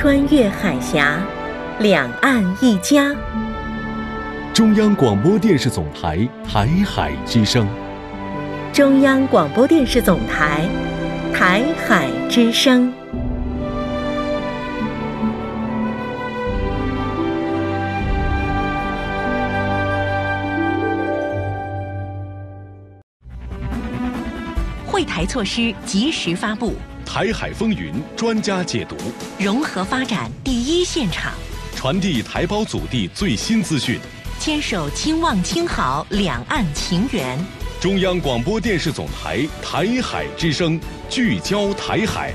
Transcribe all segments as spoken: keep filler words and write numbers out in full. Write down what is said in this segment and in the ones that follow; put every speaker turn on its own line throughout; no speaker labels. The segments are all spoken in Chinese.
穿越海峡，两岸一家。
中央广播电视总台台海之声。
中央广播电视总台台海之声。会台措施及时发布，
台海风云专家解读，
融合发展第一现场，
传递台胞祖地最新资讯，
牵手亲望亲好两岸情缘。
中央广播电视总台台海之声，聚焦台海。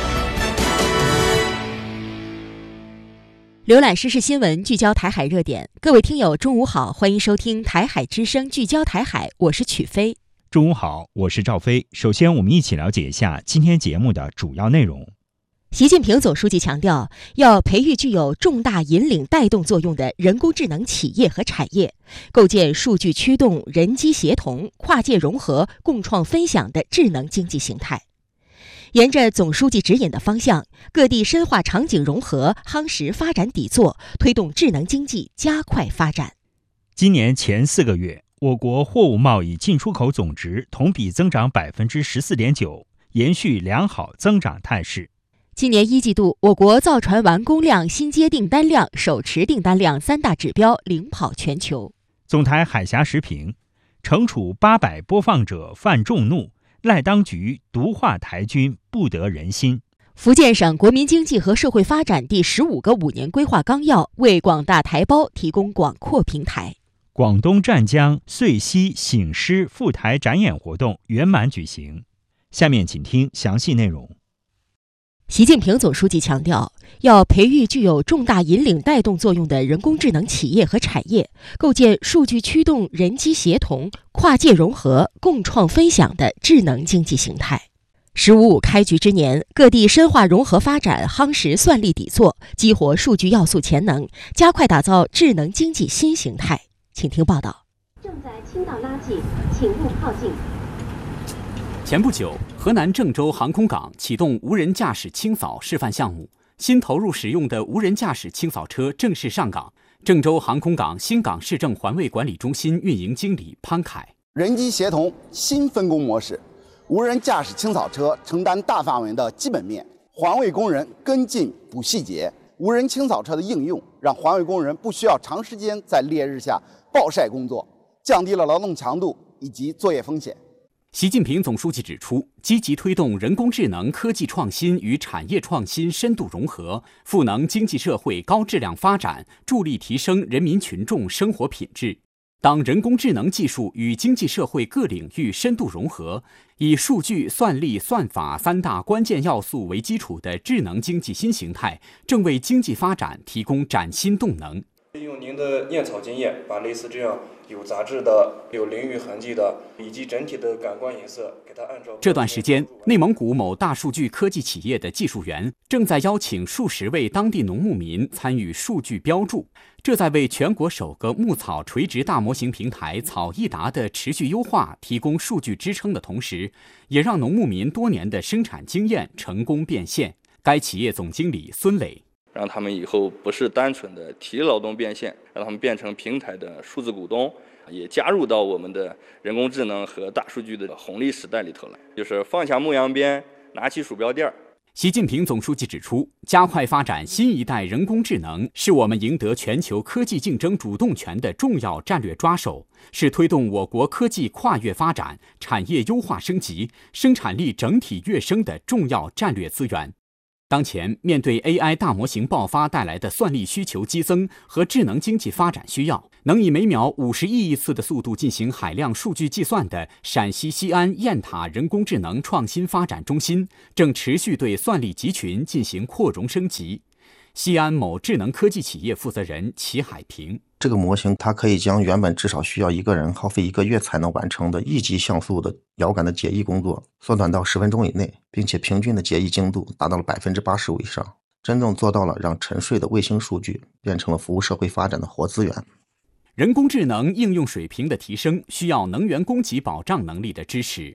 浏览时事新闻，聚焦台海热点。各位听友，中午好，欢迎收听台海之声，聚焦台海，我是曲飞。
中午好，我是赵飞。首先，我们一起了解一下今天节目的主要内容。
习近平总书记强调，要培育具有重大引领带动作用的人工智能企业和产业，构建数据驱动、人机协同、跨界融合、共创分享的智能经济形态。沿着总书记指引的方向，各地深化场景融合，夯实发展底座，推动智能经济加快发展。
今年前四个月，我国货物贸易进出口总值同比增长 百分之十四点九， 延续良好增长态势。
今年一季度，我国造船完工量、新接订单量、手持订单量三大指标领跑全球。
总台海峡时评：惩处八百播放者犯众怒，赖当局毒化台军不得人心。
福建省国民经济和社会发展第十五个五年规划纲要为广大台胞提供广阔平台。
广东湛江岁夕醒狮赴台展演活动圆满举行。下面请听详细内容。
习近平总书记强调，要培育具有重大引领带动作用的人工智能企业和产业，构建数据驱动、人机协同、跨界融合、共创分享的智能经济形态。十五五开局之年，各地深化融合发展，夯实算力底座，激活数据要素潜能，加快打造智能经济新形态。请听报道。
正在倾倒垃圾，请勿靠近。
前不久，河南郑州航空港启动无人驾驶清扫示范项目，新投入使用的无人驾驶清扫车正式上岗。郑州航空港新港市政环卫管理中心运营经理潘凯：
人机协同新分工模式，无人驾驶清扫车承担大范围的基本面，环卫工人跟进补细节。无人清扫车的应用，让环卫工人不需要长时间在烈日下暴晒工作，降低了劳动强度以及作业风险。
习近平总书记指出，积极推动人工智能科技创新与产业创新深度融合，赋能经济社会高质量发展，助力提升人民群众生活品质。当人工智能技术与经济社会各领域深度融合，以数据、算力、算法三大关键要素为基础的智能经济新形态，正为经济发展提供崭新动能。
利用您的验草经验，把类似这样有杂质的、有淋浴痕迹的，以及整体的感官颜色，给它按照。
这段时间，内蒙古某大数据科技企业的技术员正在邀请数十位当地农牧民参与数据标注，这在为全国首个牧草垂直大模型平台草易达的持续优化提供数据支撑的同时，也让农牧民多年的生产经验成功变现。该企业总经理孙磊。
让他们以后不是单纯的体力劳动变现，让他们变成平台的数字股东，也加入到我们的人工智能和大数据的红利时代里头来。就是放下牧羊鞭，拿起鼠标垫。
习近平总书记指出，加快发展新一代人工智能是我们赢得全球科技竞争主动权的重要战略抓手，是推动我国科技跨越发展、产业优化升级、生产力整体跃升的重要战略资源。当前，面对 A I 大模型爆发带来的算力需求激增和智能经济发展需要，能以每秒五十亿亿次的速度进行海量数据计算的陕西西安雁塔人工智能创新发展中心，正持续对算力集群进行扩容升级。西安某智能科技企业负责人齐海平：
这个模型它可以将原本至少需要一个人耗费一个月才能完成的一级像素的遥感的解译工作缩短到十分钟以内，并且平均的解译精度达到了 百分之八十五 以上，真正做到了让沉睡的卫星数据变成了服务社会发展的活资源。
人工智能应用水平的提升需要能源供给保障能力的支持。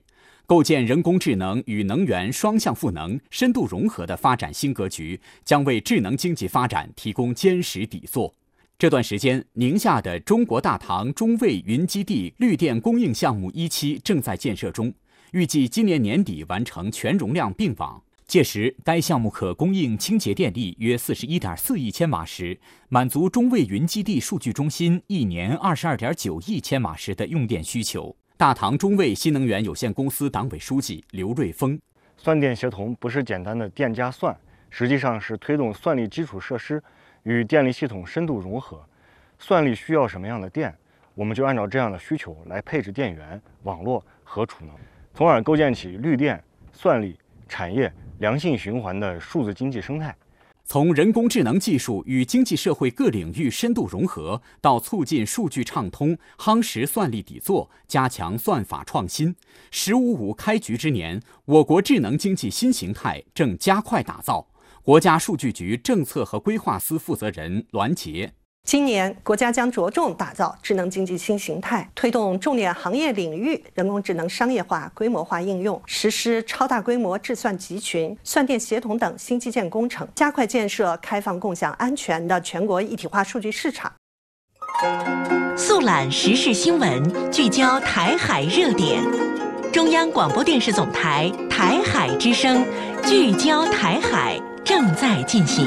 构建人工智能与能源双向赋能、深度融合的发展新格局，将为智能经济发展提供坚实底座。这段时间，宁夏的中国大唐中卫云基地绿电供应项目一期正在建设中，预计今年年底完成全容量并网。届时，该项目可供应清洁电力约 四十一点四亿千瓦时，满足中卫云基地数据中心一年 二十二点九亿千瓦时的用电需求。大唐中卫新能源有限公司党委书记刘瑞峰：
算电协同不是简单的电加算，实际上是推动算力基础设施与电力系统深度融合。算力需要什么样的电，我们就按照这样的需求来配置电源、网络和储能，从而构建起绿电、算力、产业良性循环的数字经济生态。
从人工智能技术与经济社会各领域深度融合，到促进数据畅通、夯实算力底座、加强算法创新，“十五五”开局之年，我国智能经济新形态正加快打造。国家数据局政策和规划司负责人栾杰：
今年，国家将着重打造智能经济新形态，推动重点行业领域人工智能商业化、规模化应用，实施超大规模智算集群、算电协同等新基建工程，加快建设开放、共享、安全的全国一体化数据市场。
速览时事新闻，聚焦台海热点。中央广播电视总台台海之声，聚焦台海正在进行。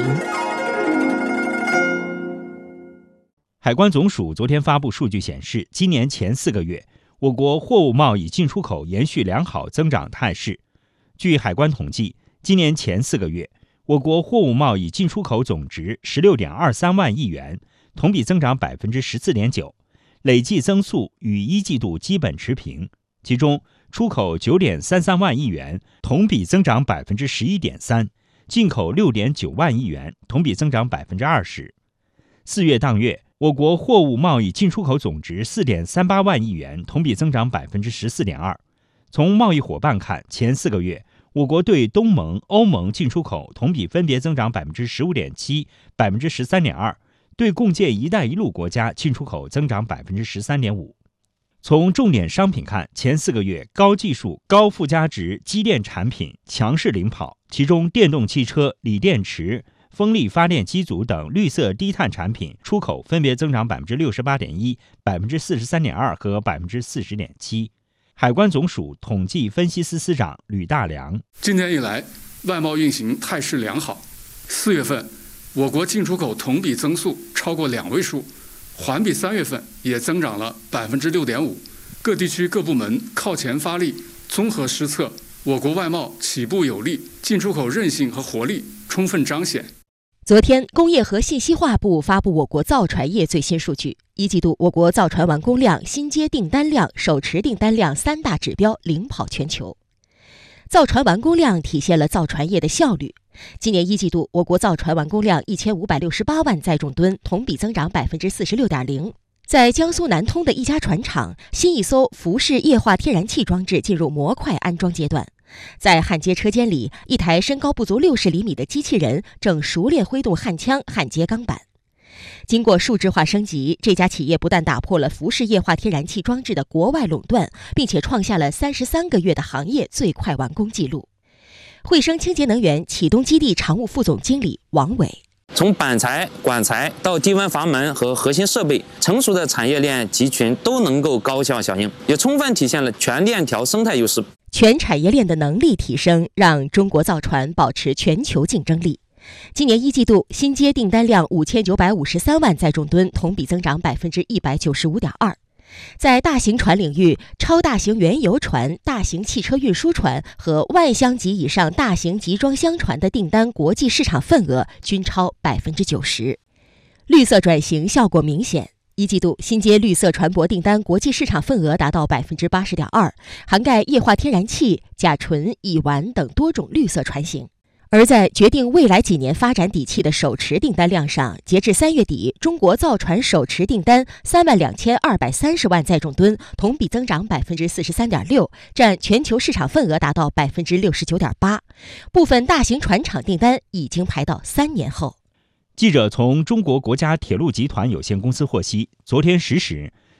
海关总署昨天发布数据显示，今年前四个月，我国货物贸易进出口延续良好增长态势。据海关统计，今年前四个月，我国货物贸易进出口总值 十六点二三万亿元，同比增长 百分之十四点九， 累计增速与一季度基本持平。其中，出口 九点三三万亿元，同比增长 百分之十一点三， 进口 六点九万亿元，同比增长 百分之二十。四月当月，我国货物贸易进出口总值 四点三八万亿元，同比增长 百分之十四点二。从贸易伙伴看，前四个月，我国对东盟、欧盟进出口同比分别增长 百分之十五点七、百分之十三点二，对共建“一带一路”国家进出口增长 百分之十三点五。从重点商品看，前四个月高技术、高附加值机电产品强势领跑，其中电动汽车、锂电池、风力发电机组等绿色低碳产品出口分别增长 百分之六十八点一、百分之四十三点二 和 百分之四十点七。海关总署统计分析司司长吕大良：
今年以来，外贸运行态势良好。四月份，我国进出口同比增速超过两位数，环比三月份也增长了 百分之六点五。各地区各部门靠前发力，综合施策，我国外贸起步有力，进出口韧性和活力充分彰显。
昨天，工业和信息化部发布我国造船业最新数据，一季度我国造船完工量、新接订单量、手持订单量三大指标领跑全球。造船完工量体现了造船业的效率。今年一季度，我国造船完工量一千五百六十八万载重吨，同比增长 百分之四十六点零。在江苏南通的一家船厂，新一艘浮式液化天然气装置进入模块安装阶段。在焊接车间里，一台身高不足六十厘米的机器人正熟练挥动焊枪焊接钢板。经过数字化升级，这家企业不但打破了浮式液化天然气装置的国外垄断，并且创下了三十三个月的行业最快完工纪录。汇升清洁能源启东基地常务副总经理王伟：
从板材、管材到低温阀门和核心设备，成熟的产业链集群都能够高效响应，也充分体现了全链条生态优势。
全产业链的能力提升，让中国造船保持全球竞争力。今年一季度新接订单量五千九百五十三万载重吨，同比增长 百分之一百九十五点二。在大型船领域，超大型原油船、大型汽车运输船和万箱级以上大型集装箱船的订单国际市场份额均超 百分之九十。绿色转型效果明显，一季度新接绿色船舶订单国际市场份额达到 百分之八十点二， 涵盖液化天然气、甲醇、乙烷等多种绿色船型。而在决定未来几年发展底气的手持订单量上，截至三月底，中国造船手持订单三万两千二百三十万载重吨，同比增长 百分之四十三点六， 占全球市场份额达到 百分之六十九点八。 部分大型船厂订单已经排到三年后。
记者从中国国家铁路集团有限公司获悉，昨天十时，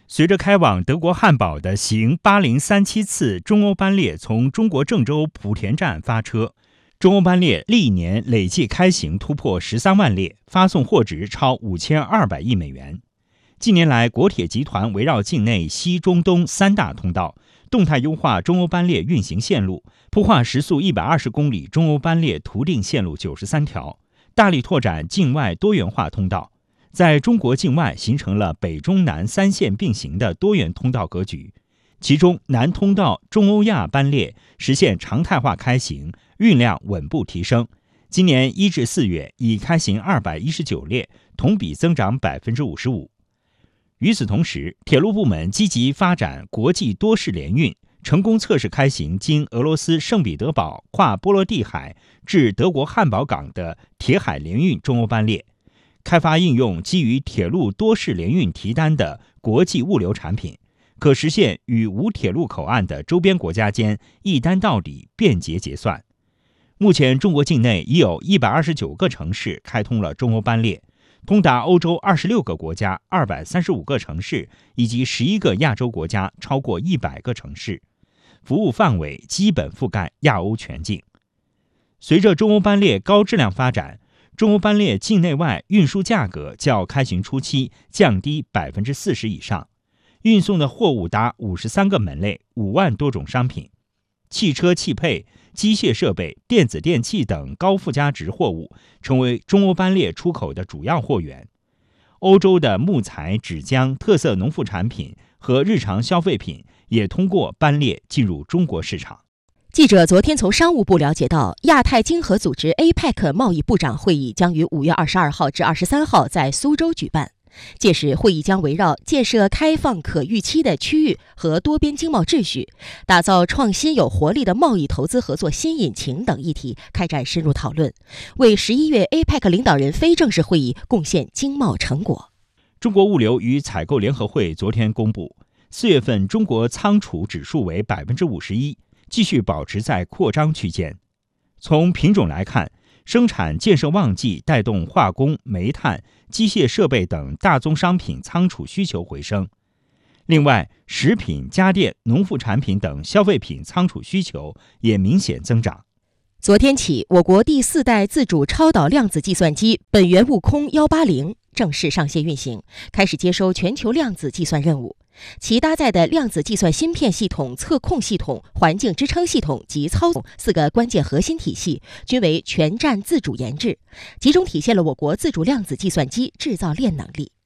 随着开往德国汉堡的行八零三七次中欧班列从中国郑州莆田站发车，中欧班列历年累计开行突破十三万列，发送货值超五千二百亿美元。近年来，国铁集团围绕境内西中东三大通道，动态优化中欧班列运行线路，铺画时速一百二十公里中欧班列图定线路九十三条，大力拓展境外多元化通道，在中国境外形成了北中南三线并行的多元通道格局。其中南通道中欧亚班列实现常态化开行，运量稳步提升。今年一至四月已开行二百一十九列，同比增长百分之五十五。与此同时，铁路部门积极发展国际多式联运，成功测试开行经俄罗斯圣彼得堡跨波罗的海至德国汉堡港的铁海联运中欧班列，开发应用基于铁路多式联运提单的国际物流产品，可实现与无铁路口岸的周边国家间一单到底，便捷结算。目前，中国境内已有一百二十九个城市开通了中欧班列，通达欧洲二十六个国家二百三十五个城市，以及十一个亚洲国家超过一百个城市，服务范围基本覆盖亚欧全境。随着中欧班列高质量发展，中欧班列境内外运输价格较开行初期降低百分之四十以上，运送的货物达五十三个门类，五万多种商品，汽车汽配、机械设备、电子电器等高附加值货物成为中欧班列出口的主要货源。欧洲的木材、纸浆、特色农副产品和日常消费品也通过班列进入中国市场。
记者昨天从商务部了解到，亚太经合组织 A P E C 贸易部长会议将于五月二十二号至二十三号在苏州举办。届时，会议将围绕建设开放可预期的区域和多边经贸秩序，打造创新有活力的贸易投资合作新引擎等议题开展深入讨论，为十一月 A P E C 领导人非正式会议贡献经贸成果。
中国物流与采购联合会昨天公布，四月份中国仓储指数为百分之五十一，继续保持在扩张区间。从品种来看，生产建设旺季带动化工、煤炭、机械设备等大宗商品仓储需求回升。另外，食品、家电、农副产品等消费品仓储需求也明显增长。
昨天起，我国第四代自主超导量子计算机本源悟空一八零正式上线运行，开始接收全球量子计算任务。其搭载的量子计算芯片系统、测控系统、环境支撑系统及操纵四个关键核心体系均为全站自主研制，集中体现了我国自主量子计算机制造链能力。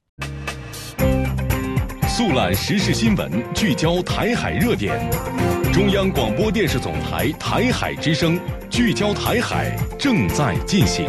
速览时事新闻，聚焦台海热点。中央广播电视总台台海之声，聚焦台海正在进行。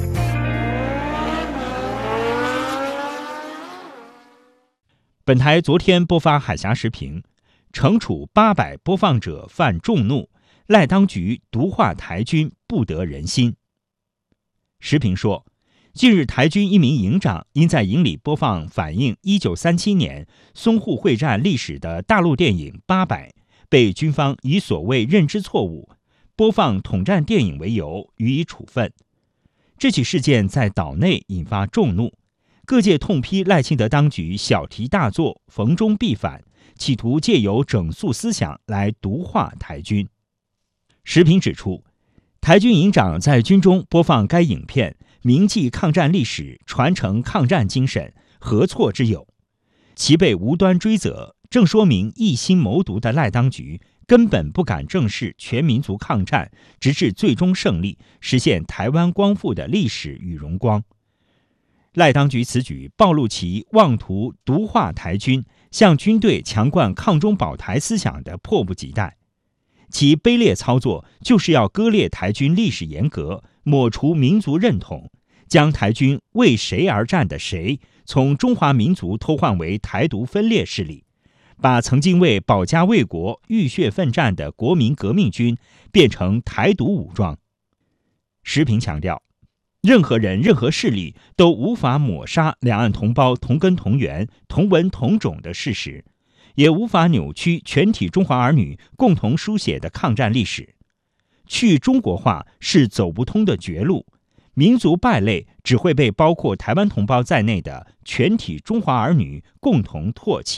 本台昨天播发海峡时评，惩处八百播放者犯众怒，赖当局毒化台军不得人心。时评说，近日台军一名营长因在营里播放反映一九三七年淞沪会战历史的大陆电影《八百》，被军方以所谓认知错误、播放统战电影为由予以处分。这起事件在岛内引发众怒，各界痛批赖清德当局小题大做、逢中必反，企图借由整肃思想来毒化台军。时评指出，台军营长在军中播放该影片，铭记抗战历史，传承抗战精神，何错之有？其被无端追责，正说明一心谋独的赖当局根本不敢正视全民族抗战，直至最终胜利，实现台湾光复的历史与荣光。赖当局此举暴露其妄图毒化台军，向军队强灌抗中保台思想的迫不及待。其卑劣操作就是要割裂台军历史沿革，抹除民族认同，将台军为谁而战的谁从中华民族偷换为台独分裂势力，把曾经为保家卫国浴血奋战的国民革命军变成台独武装。时评强调，任何人、任何势力都无法抹杀两岸同胞同根同源、同文同种的事实，也无法扭曲全体中华儿女共同书写的抗战历史。去中国化是走不通的绝路，民族败类只会被包括台湾同胞在内的全体中华儿女共同唾弃。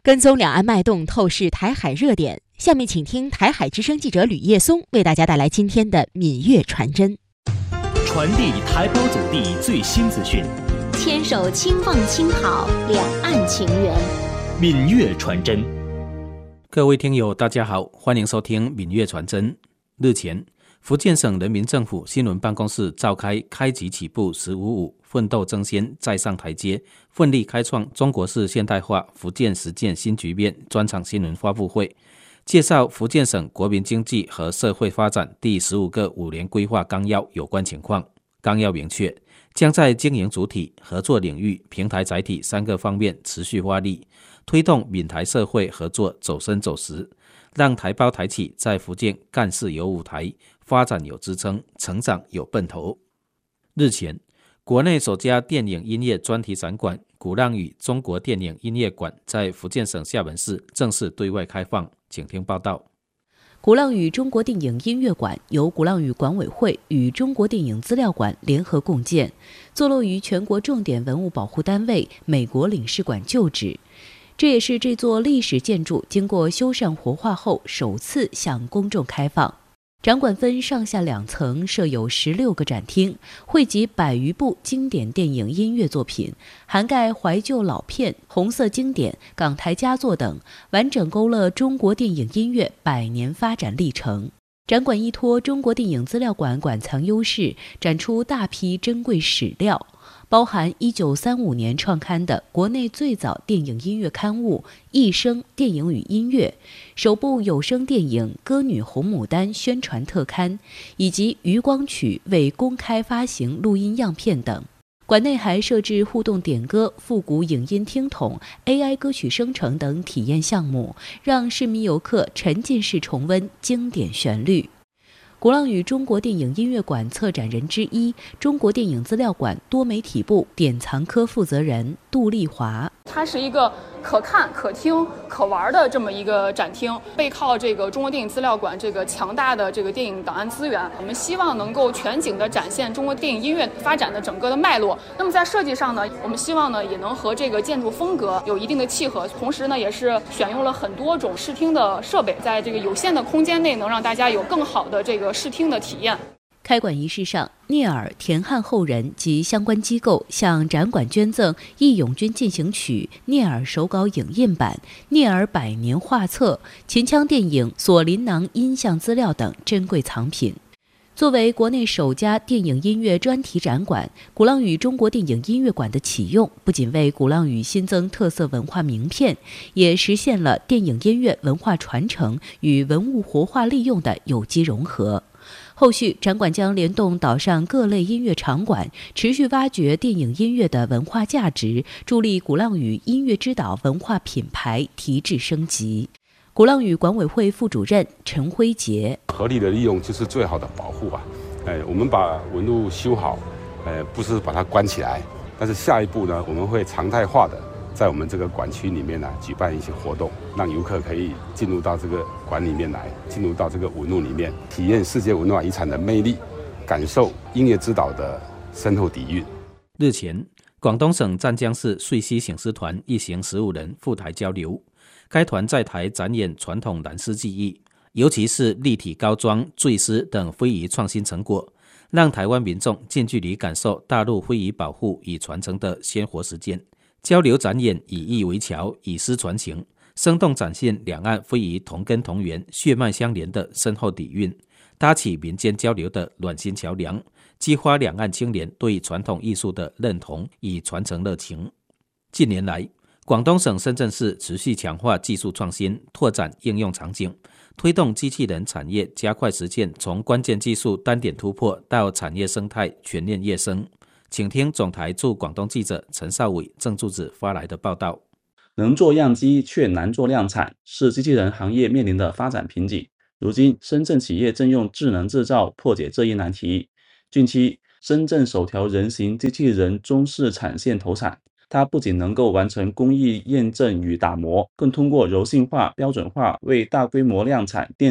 跟踪两岸脉动，透视台海热点。下面请听台海之声记者吕叶松为大家带来今天的闽粤传真。
传递台胞祖地最新资讯，
牵手轻放轻跑，两岸情缘。
闽粤传真。
各位听友大家好，欢迎收听闽粤传真。日前，福建省人民政府新闻办公室召开开局起步十五五奋斗争先再上台阶，奋力开创中国式现代化福建实践新局面专场新闻发布会，介绍福建省国民经济和社会发展第十五个五年规划纲要有关情况。纲要明确，将在经营主体、合作领域、平台载体三个方面持续发力，推动闽台社会合作走深走实，让台胞台企在福建干事有舞台，发展有支撑，成长有奔头。日前，国内首家电影音乐专题展馆鼓浪屿中国电影音乐馆在福建省厦门市正式对外开放，请听报道。
鼓浪屿中国电影音乐馆由鼓浪屿管委会与中国电影资料馆联合共建，坐落于全国重点文物保护单位美国领事馆旧址。这也是这座历史建筑经过修缮活化后首次向公众开放。展馆分上下两层，设有十六个展厅，汇集百余部经典电影音乐作品，涵盖怀旧老片、红色经典、港台佳作等，完整勾勒中国电影音乐百年发展历程。展馆依托中国电影资料馆馆藏优势，展出大批珍贵史料，包含一九三五年创刊的国内最早电影音乐刊物《一生电影与音乐》，首部有声电影《歌女红牡丹》宣传特刊，以及余光曲未公开发行录音样片等。馆内还设置互动点歌、复古影音听筒、A I 歌曲生成等体验项目，让市民游客沉浸式重温经典旋律。鼓浪屿中国电影音乐馆策展人之一、中国电影资料馆多媒体部典藏科负责人杜丽华。
它是一个可看、可听、可玩的这么一个展厅，背靠这个中国电影资料馆这个强大的这个电影档案资源，我们希望能够全景的展现中国电影音乐发展的整个的脉络。那么在设计上呢，我们希望呢也能和这个建筑风格有一定的契合，同时呢也是选用了很多种视听的设备，在这个有限的空间内能让大家有更好的这个视听的体验。
开馆仪式上，聂耳、田汉后人及相关机构向展馆捐赠《义勇军进行曲》聂耳手稿影印版、聂耳百年画册、秦腔电影锁麟囊音像资料等珍贵藏品。作为国内首家电影音乐专题展馆，鼓浪屿中国电影音乐馆的启用，不仅为鼓浪屿新增特色文化名片，也实现了电影音乐文化传承与文物活化利用的有机融合。后续展馆将联动岛上各类音乐场馆，持续挖掘电影音乐的文化价值，助力鼓浪屿音乐之岛文化品牌提质升级。鼓浪屿管委会副主任陈辉杰：
合理的利用就是最好的保护啊！哎，我们把文物修好，呃，不是把它关起来，但是下一步呢，我们会常态化的在我们这个馆区里面呢，举办一些活动，让游客可以进入到这个馆里面来，进入到这个文物里面，体验世界文化遗产的魅力，感受音乐之岛的深厚底蕴。
日前，广东省湛江市穗溪醒狮团一行十五人赴台交流，该团在台展演传统蓝狮技艺，尤其是立体高装、坠狮等非遗创新成果，让台湾民众近距离感受大陆非遗保护与传承的鲜活实践。交流展演以艺为桥，以诗传情，生动展现两岸非遗同根同源、血脉相连的深厚底蕴，搭起民间交流的暖心桥梁，激发两岸青年对传统艺术的认同与传承热情。近年来，广东省深圳市持续强化技术创新，拓展应用场景，推动机器人产业加快实现从关键技术单点突破到产业生态全面跃升。请听总台驻广东记者陈少伟、郑柱子发来的报道。
能做样机却难做量产，是机器人行业面临的发展瓶颈。如今，深圳企业正用智能制造破解这一难题。近期，深圳首条人形机器人中式产线投产，它不仅能够完成工艺验证与打磨，更通过柔性化、标准化为大规模量产电